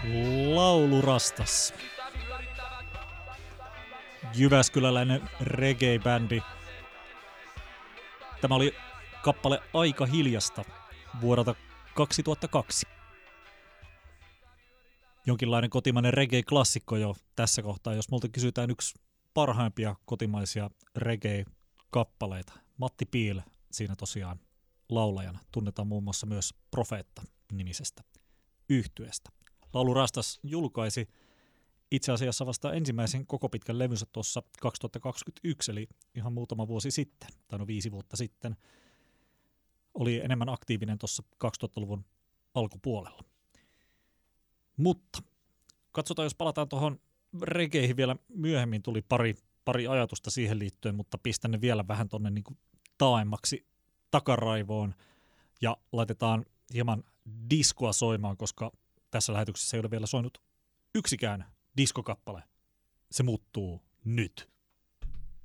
Laulurastas. Jyväskyläläinen reggae-bändi. Tämä oli kappale Aika hiljasta vuodelta 2002. Jonkinlainen kotimainen reggae-klassikko jo tässä kohtaa, jos multa kysytään yksi parhaimpia kotimaisia reggae-kappaleita. Matti Piil siinä tosiaan laulajana. Tunnetaan muun muassa myös Profeetta-nimisestä yhtyeestä. Laulurastas julkaisi itse asiassa vasta ensimmäisen koko pitkän levynsä tuossa 2021, eli ihan muutama vuosi sitten, tai no 5 vuotta sitten. Oli enemmän aktiivinen tuossa 2000-luvun alkupuolella. Mutta katsotaan, jos palataan tuohon regeihin vielä myöhemmin, tuli pari ajatusta siihen liittyen, mutta pistän ne vielä vähän tuonne niin taaemmaksi takaraivoon ja laitetaan hieman diskoa soimaan, koska tässä lähetyksessä ei ole vielä soinut yksikään diskokappale. Se muuttuu nyt.